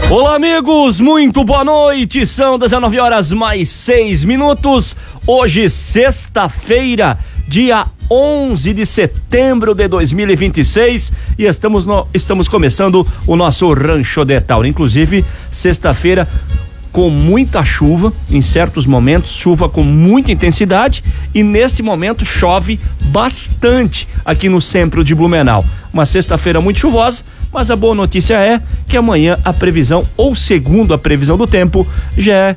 Olá, amigos, muito boa noite, são 19h mais 6. Hoje, sexta-feira, dia 11 de setembro de 2026, e estamos começando o nosso Rancho de Tauro. Inclusive, sexta-feira com muita chuva, em certos momentos, chuva com muita intensidade, e neste momento chove bastante aqui no centro de Blumenau. Uma sexta-feira muito chuvosa, mas a boa notícia é que amanhã a previsão, ou segundo a previsão do tempo, já é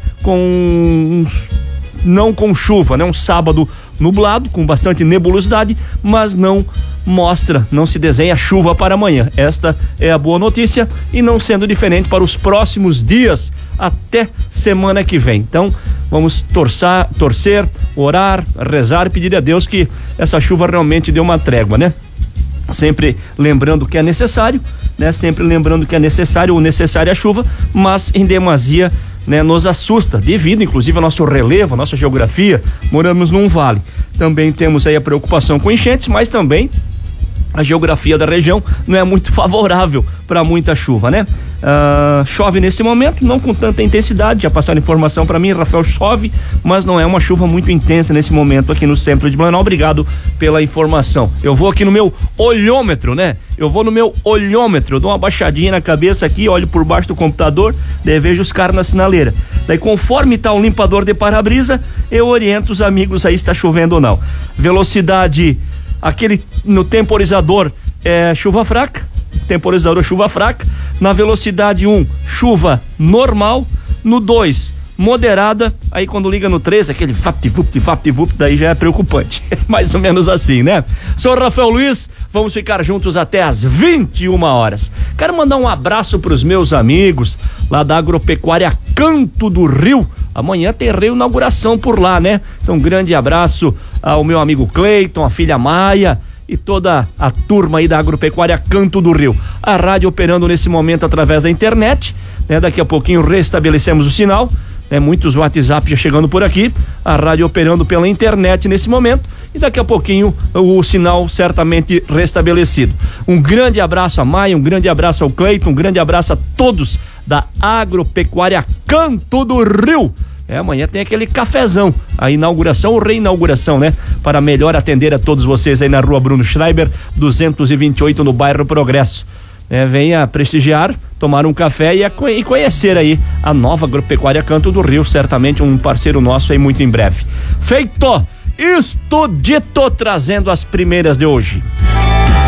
não com chuva, né? Um sábado nublado, com bastante nebulosidade, mas não se desenha chuva para amanhã. Esta é a boa notícia, e não sendo diferente para os próximos dias, até semana que vem. Então, vamos torcer, orar, rezar e pedir a Deus que essa chuva realmente dê uma trégua, né? Sempre lembrando que é necessário, né? Sempre lembrando que é necessário ou necessária a chuva, mas em demasia, né, nos assusta, devido inclusive ao nosso relevo, a nossa geografia. Moramos num vale. Também temos aí a preocupação com enchentes, mas também a geografia da região não é muito favorável para muita chuva, né? Chove nesse momento, não com tanta intensidade. Já passaram informação para mim, Rafael, chove, mas não é uma chuva muito intensa nesse momento aqui no centro de Blumenau. Obrigado pela informação. Eu vou aqui no meu olhômetro, né? Eu dou uma baixadinha na cabeça aqui, olho por baixo do computador, daí vejo os caras na sinaleira. Daí, conforme tá o limpador de para-brisa, eu oriento os amigos aí se tá chovendo ou não. Velocidade, no temporizador é chuva fraca, na velocidade 1, chuva normal, no 2, moderada, aí quando liga no 3, aquele vapt-vupt, daí já é preocupante. Mais ou menos assim, né? Sou o Rafael Luiz, vamos ficar juntos até às 21 horas. Quero mandar um abraço pros meus amigos lá da Agropecuária Canto do Rio. Amanhã tem reinauguração por lá, né? Então, um grande abraço ao meu amigo Cleiton, a filha Maia e toda a turma aí da Agropecuária Canto do Rio. A rádio operando nesse momento através da internet, né? Daqui a pouquinho restabelecemos o sinal, né? Muitos WhatsApp já chegando por aqui, a rádio operando pela internet nesse momento, e daqui a pouquinho o sinal certamente restabelecido. Um grande abraço a Maia, um grande abraço ao Cleiton, um grande abraço a todos da Agropecuária Canto do Rio. Amanhã tem aquele cafezão, a inauguração ou reinauguração, né? Para melhor atender a todos vocês aí na rua Bruno Schreiber, 228, no bairro Progresso. Venha prestigiar, tomar um café e conhecer aí a nova Agropecuária Canto do Rio, certamente um parceiro nosso aí muito em breve. Feito! Estou dito, trazendo as primeiras de hoje.